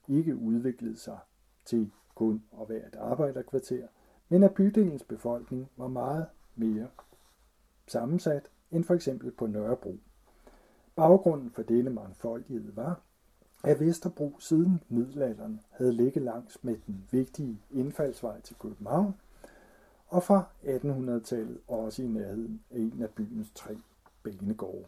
ikke udviklede sig til kun at være et arbejderkvarter, men at bydelens befolkning var meget mere sammensat end for eksempel på Nørrebro. Baggrunden for denne mangfoldighed var, at Vesterbro siden middelalderen havde ligget langs med den vigtige indfaldsvej til København, og fra 1800-tallet også i nærheden af en af byens 3 banegårde.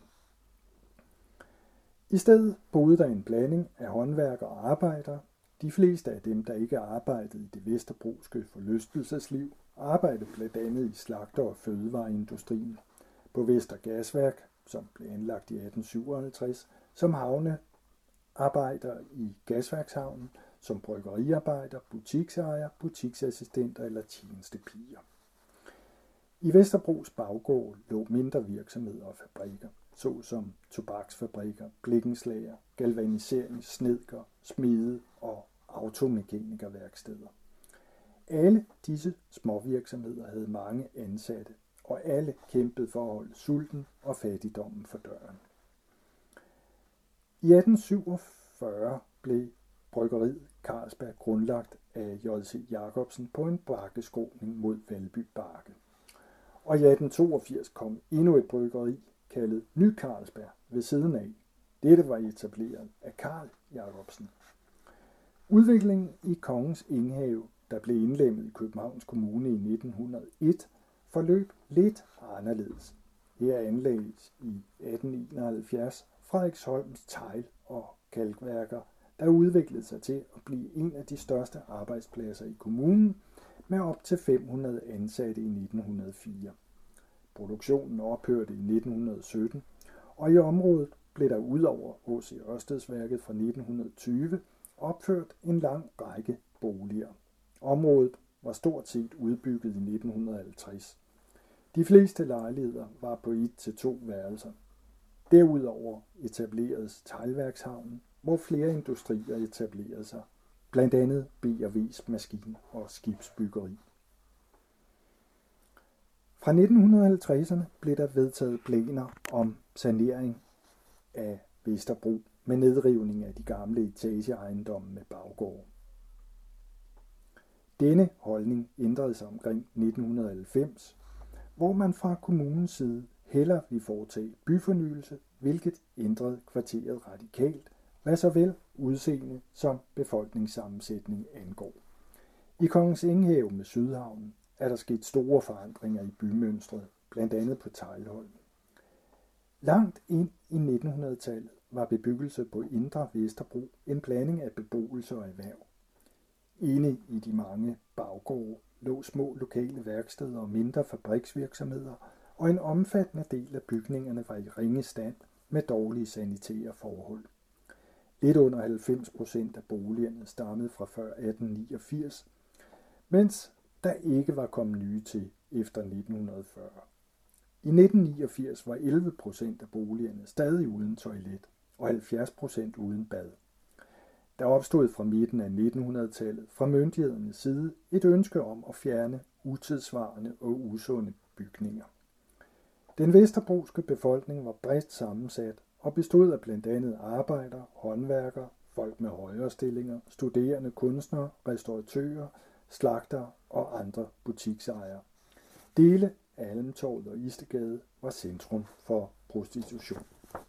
I stedet boede der en blanding af håndværkere og arbejdere. De fleste af dem, der ikke arbejdede i det vesterbroske forlystelsesliv, arbejdede blandt andet i slagter- og fødevareindustrien, på Vester Gasværk, som blev anlagt i 1857, som havnearbejder i gasværkshavnen, som bryggeriarbejder, butiksejer, butiksassistenter eller tjenestepiger. I Vesterbros baggård lå mindre virksomheder og fabrikker, såsom tobaksfabrikker, blikkenslager, galvanisering, snedker, smede og automekanikerværksteder. Alle disse småvirksomheder havde mange ansatte, og alle kæmpede for at holde sulten og fattigdommen for døren. I 1847 blev bryggeriet Carlsberg grundlagt af J.C. Jacobsen på en bakkeskråning mod Valby Bakke. Og i 1882 kom endnu et bryggeri kaldet Ny Carlsberg ved siden af. Dette var etableret af Carl Jacobsen. Udviklingen i Kongens Enghave, der blev indlemmet i Københavns Kommune i 1901, forløb lidt anderledes. Her anlagdes i 1871 Frederiksholms tegl- og kalkværker, der udviklede sig til at blive en af de største arbejdspladser i kommunen, med op til 500 ansatte i 1904. Produktionen ophørte i 1917, og i området blev der udover H.C. Ørstedsværket fra 1920 opført en lang række boliger. Området var stort set udbygget i 1950. De fleste lejligheder var på 1-2 værelser. Derudover etableredes teglværkshavnen, hvor flere industrier etablerede sig, blandt andet B&V's maskin- og skibsbyggeri. Fra 1950'erne blev der vedtaget planer om sanering af Vesterbro med nedrivning af de gamle etageejendomme med baggård. Denne holdning ændrede sig omkring 1990, hvor man fra kommunens side hellere ville foretage byfornyelse, hvilket ændrede kvarteret radikalt, hvad såvel udseende som befolkningssammensætning angår. I Kongens Enghave med Sydhavnen er der sket store forandringer i bymønstret, blandt andet på Teglholm. Langt ind i 1900-tallet var bebyggelse på Indre Vesterbro en blanding af beboelse og erhverv. Inde i de mange baggårde lå små lokale værksteder og mindre fabriksvirksomheder, og en omfattende del af bygningerne var i ringe stand med dårlige sanitære forhold. Lidt under 90% af boligerne stammede fra før 1889, mens der ikke var kommet nye til efter 1940. I 1989 var 11% af boligerne stadig uden toilet og 70% uden bad. Der opstod fra midten af 1900-tallet fra myndighedernes side et ønske om at fjerne utidssvarende og usunde bygninger. Den vesterbroske befolkning var bredt sammensat og bestod af blandt andet arbejdere, håndværkere, folk med højere stillinger, studerende, kunstnere, restauratører, slagtere og andre butiksejere. Dele af Almtorvet og Istegade var centrum for prostitution.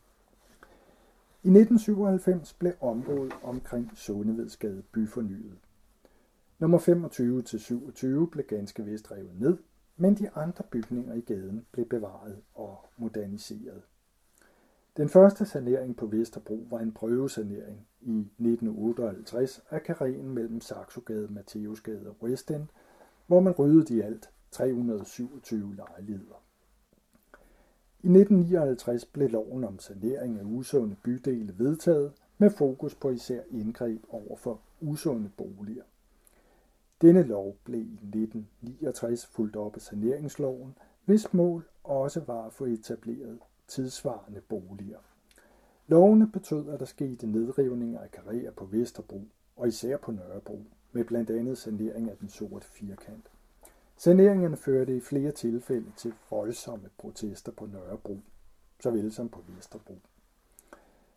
I 1997 blev området omkring Sundevedsgade byfornyet. Nummer 25-27 blev ganske vist revet ned, men de andre bygninger i gaden blev bevaret og moderniseret. Den første sanering på Vesterbro var en prøvesanering i 1958 af karreen mellem Saxogade, Matthæusgade og West End, hvor man ryddede i alt 327 lejligheder. I 1959 blev loven om sanering af usunde bydele vedtaget med fokus på især indgreb over for usunde boliger. Denne lov blev i 1969 fulgt op af saneringsloven, hvis mål også var at få etableret tidssvarende boliger. Lovene betød, at der skete nedrivninger af karréer på Vesterbro og især på Nørrebro, med blandt andet sanering af den sorte firkant. Saneringerne førte i flere tilfælde til voldsomme protester på Nørrebro, såvel som på Vesterbro.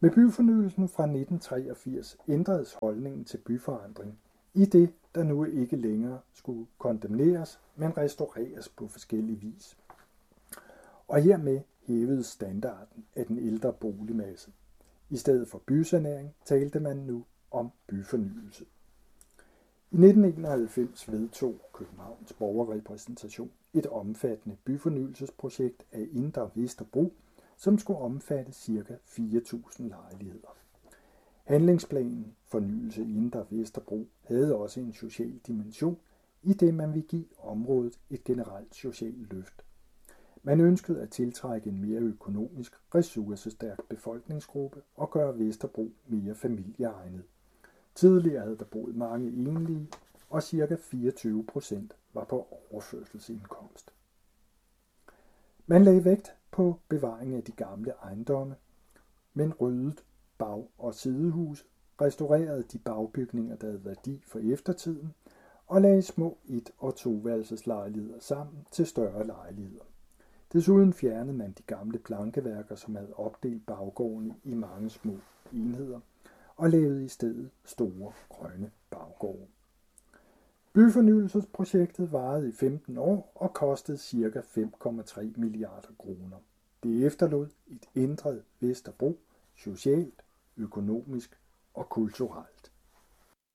Med byfornyelsen fra 1983 ændredes holdningen til byforandring, i det der nu ikke længere skulle kondemneres, men restaureres på forskellig vis. Og hermed hævede standarden af den ældre boligmasse. I stedet for bysanering talte man nu om byfornyelse. I 1991 vedtog Københavns Borgerrepræsentation et omfattende byfornyelsesprojekt af Indre Vesterbro, som skulle omfatte ca. 4.000 lejligheder. Handlingsplanen Fornyelse i Indre Vesterbro havde også en social dimension, i det man ville give området et generelt socialt løft. Man ønskede at tiltrække en mere økonomisk, ressourcestærk befolkningsgruppe og gøre Vesterbro mere familieegnet. Tidligere havde der boet mange enlige, og ca. 24% var på overførselsindkomst. Man lagde vægt på bevaring af de gamle ejendomme, men ryddede bag- og sidehuse, restaurerede de bagbygninger, der havde værdi for eftertiden, og lagde små 1- og 2-værelseslejligheder sammen til større lejligheder. Desuden fjernede man de gamle plankeværker, som havde opdelt baggårdene i mange små enheder, og lavede i stedet store grønne baggårde. Byfornyelsesprojektet varede i 15 år og kostede ca. 5,3 milliarder kroner. Det efterlod et ændret Vesterbro socialt, økonomisk og kulturelt.